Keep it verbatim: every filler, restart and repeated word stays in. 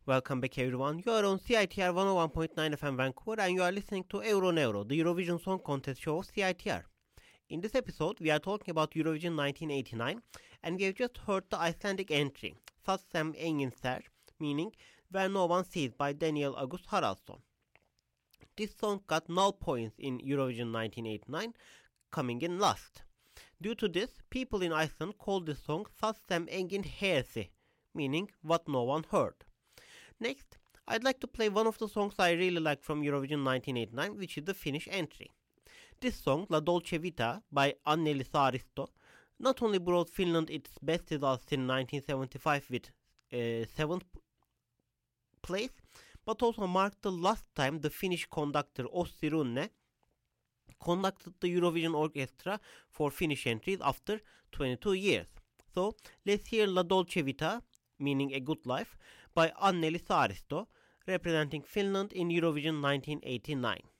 Welcome back everyone. You are on C I T R one oh one point nine F M Vancouver and you are listening to Euro Neuro, the Eurovision Song Contest show of C I T R. In this episode, we are talking about Eurovision nineteen eighty-nine and we have just heard the Icelandic entry, "Það sem enginn sér," meaning "Where No One Sees" by Daniel August Haraldsson. This song got null points in Eurovision nineteen eighty-nine, coming in last. Due to this, people in Iceland called this song "Það sem enginn heyrði," meaning "What No One Heard." Next, I'd like to play one of the songs I really like from Eurovision nineteen eighty-nine, which is the Finnish entry. This song, La Dolce Vita by Anneli Saaristo, not only brought Finland its best results in nineteen seventy-five with uh, seventh place, but also marked the last time the Finnish conductor Ossi Runne conducted the Eurovision Orchestra for Finnish entries after twenty-two years. So, let's hear La Dolce Vita, meaning A Good Life, by Anneli Saaristo, representing Finland in Eurovision nineteen eighty-nine.